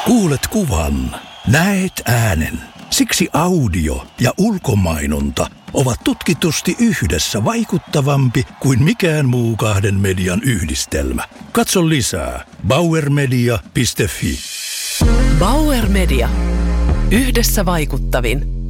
Kuulet kuvan, näet äänen. Siksi audio ja ulkomainonta ovat tutkitusti yhdessä vaikuttavampi kuin mikään muu kahden median yhdistelmä. Katso lisää bauermedia.fi. Bauer Media. Yhdessä vaikuttavin.